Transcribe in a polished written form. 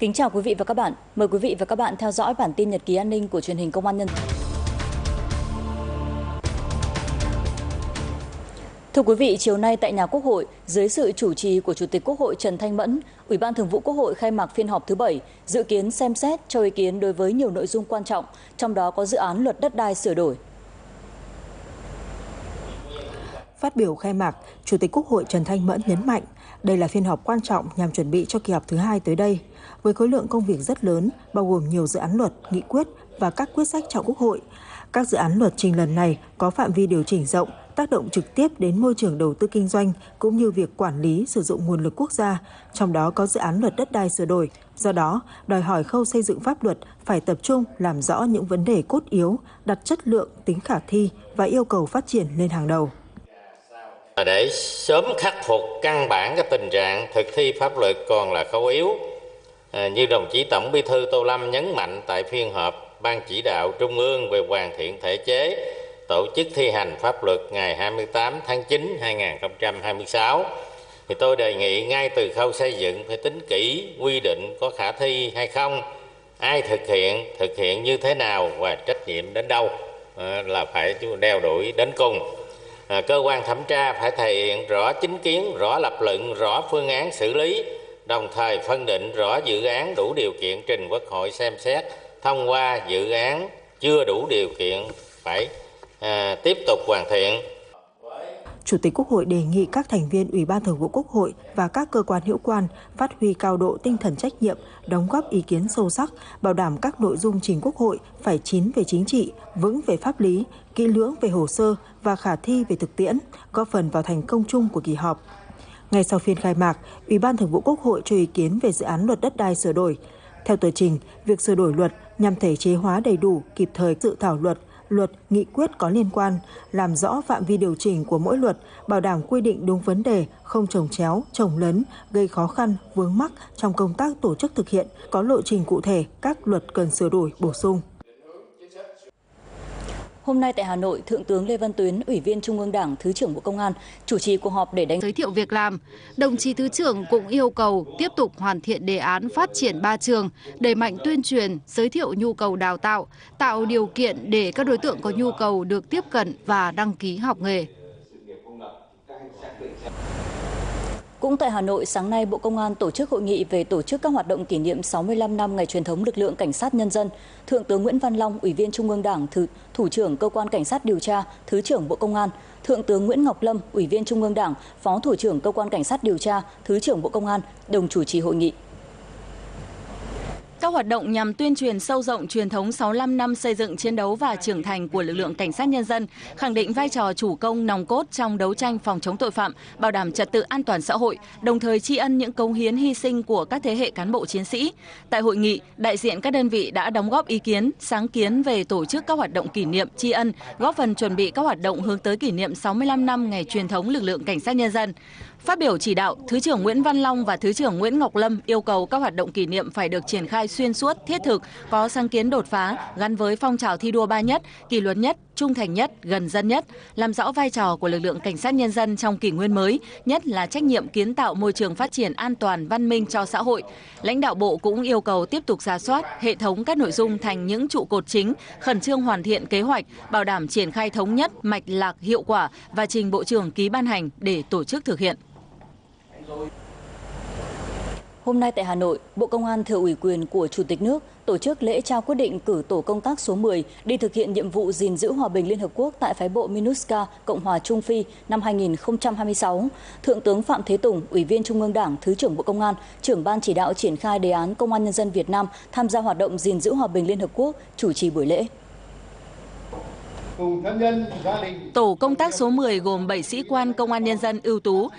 Kính chào quý vị và các bạn. Mời quý vị và các bạn theo dõi bản tin nhật ký an ninh của truyền hình Công an Nhân dân. Thưa quý vị, chiều nay tại nhà Quốc hội, dưới sự chủ trì của Chủ tịch Quốc hội Trần Thanh Mẫn, Ủy ban Thường vụ Quốc hội khai mạc phiên họp thứ 7, dự kiến xem xét cho ý kiến đối với nhiều nội dung quan trọng, trong đó có dự án luật đất đai sửa đổi. Phát biểu khai mạc, Chủ tịch Quốc hội Trần Thanh Mẫn nhấn mạnh, đây là phiên họp quan trọng nhằm chuẩn bị cho kỳ họp thứ 2 tới đây. Với khối lượng công việc rất lớn, bao gồm nhiều dự án luật, nghị quyết và các quyết sách trong Quốc hội. Các dự án luật trình lần này có phạm vi điều chỉnh rộng, tác động trực tiếp đến môi trường đầu tư kinh doanh cũng như việc quản lý sử dụng nguồn lực quốc gia, trong đó có dự án luật đất đai sửa đổi. Do đó, đòi hỏi khâu xây dựng pháp luật phải tập trung làm rõ những vấn đề cốt yếu, đặt chất lượng, tính khả thi và yêu cầu phát triển lên hàng đầu. Để sớm khắc phục căn bản cái tình trạng thực thi pháp luật còn là khâu yếu, như đồng chí Tổng Bí thư Tô Lâm nhấn mạnh tại phiên họp Ban chỉ đạo Trung ương về hoàn thiện thể chế, tổ chức thi hành pháp luật ngày 28 tháng 9 2026, thì tôi đề nghị ngay từ khâu xây dựng phải tính kỹ quy định có khả thi hay không, ai thực hiện như thế nào và trách nhiệm đến đâu là phải đeo đuổi đến cùng. Cơ quan thẩm tra phải thể hiện rõ chính kiến, rõ lập luận, rõ phương án xử lý, đồng thời phân định rõ dự án đủ điều kiện trình Quốc hội xem xét, thông qua dự án chưa đủ điều kiện phải tiếp tục hoàn thiện. Chủ tịch Quốc hội đề nghị các thành viên Ủy ban Thường vụ Quốc hội và các cơ quan hữu quan phát huy cao độ tinh thần trách nhiệm, đóng góp ý kiến sâu sắc, bảo đảm các nội dung trình Quốc hội phải chín về chính trị, vững về pháp lý, kỹ lưỡng về hồ sơ và khả thi về thực tiễn, góp phần vào thành công chung của kỳ họp. Ngay sau phiên khai mạc, Ủy ban Thường vụ Quốc hội cho ý kiến về dự án luật đất đai sửa đổi. Theo tờ trình, việc sửa đổi luật nhằm thể chế hóa đầy đủ, kịp thời dự thảo luật, nghị quyết có liên quan, làm rõ phạm vi điều chỉnh của mỗi luật, bảo đảm quy định đúng vấn đề, không chồng chéo, chồng lấn, gây khó khăn, vướng mắc trong công tác tổ chức thực hiện, có lộ trình cụ thể các luật cần sửa đổi, bổ sung. Hôm nay tại Hà Nội, Thượng tướng Lê Văn Tuyến, Ủy viên Trung ương Đảng, Thứ trưởng Bộ Công an, chủ trì cuộc họp để giới thiệu việc làm. Đồng chí Thứ trưởng cũng yêu cầu tiếp tục hoàn thiện đề án phát triển 3 trường, đẩy mạnh tuyên truyền, giới thiệu nhu cầu đào tạo, tạo điều kiện để các đối tượng có nhu cầu được tiếp cận và đăng ký học nghề. Cũng tại Hà Nội, sáng nay Bộ Công an tổ chức hội nghị về tổ chức các hoạt động kỷ niệm 65 năm ngày truyền thống lực lượng Cảnh sát Nhân dân. Thượng tướng Nguyễn Văn Long, Ủy viên Trung ương Đảng, Thủ trưởng Cơ quan Cảnh sát điều tra, Thứ trưởng Bộ Công an, Thượng tướng Nguyễn Ngọc Lâm, Ủy viên Trung ương Đảng, Phó Thủ trưởng Cơ quan Cảnh sát điều tra, Thứ trưởng Bộ Công an đồng chủ trì hội nghị. Các hoạt động nhằm tuyên truyền sâu rộng truyền thống 65 năm xây dựng, chiến đấu và trưởng thành của lực lượng Cảnh sát Nhân dân, khẳng định vai trò chủ công nòng cốt trong đấu tranh phòng chống tội phạm, bảo đảm trật tự an toàn xã hội, đồng thời tri ân những cống hiến hy sinh của các thế hệ cán bộ chiến sĩ. Tại hội nghị, đại diện các đơn vị đã đóng góp ý kiến, sáng kiến về tổ chức các hoạt động kỷ niệm, tri ân, góp phần chuẩn bị các hoạt động hướng tới kỷ niệm 65 năm ngày truyền thống lực lượng Cảnh sát Nhân dân. Phát biểu chỉ đạo, Thứ trưởng Nguyễn Văn Long và Thứ trưởng Nguyễn Ngọc Lâm yêu cầu các hoạt động kỷ niệm phải được triển khai xuyên suốt, thiết thực, có sáng kiến đột phá, gắn với phong trào thi đua 3 nhất, kỷ luật nhất, trung thành nhất, gần dân nhất, làm rõ vai trò của lực lượng Cảnh sát Nhân dân trong kỷ nguyên mới, nhất là trách nhiệm kiến tạo môi trường phát triển an toàn, văn minh cho xã hội. Lãnh đạo Bộ cũng yêu cầu tiếp tục rà soát, hệ thống các nội dung thành những trụ cột chính, khẩn trương hoàn thiện kế hoạch, bảo đảm triển khai thống nhất, mạch lạc, hiệu quả và trình Bộ trưởng ký ban hành để tổ chức thực hiện. Hôm nay tại Hà Nội, Bộ Công an thừa ủy quyền của Chủ tịch nước tổ chức lễ trao quyết định cử tổ công tác số 10 đi thực hiện nhiệm vụ gìn giữ hòa bình Liên Hợp Quốc tại phái bộ MINUSCA, Cộng hòa Trung Phi năm 2026. Thượng tướng Phạm Thế Tùng, Ủy viên Trung ương Đảng, Thứ trưởng Bộ Công an, trưởng Ban chỉ đạo triển khai đề án Công an Nhân dân Việt Nam tham gia hoạt động gìn giữ hòa bình Liên Hợp Quốc, chủ trì buổi lễ. Tổ công tác số 10 gồm 7 sĩ quan Công an Nhân dân ưu tú,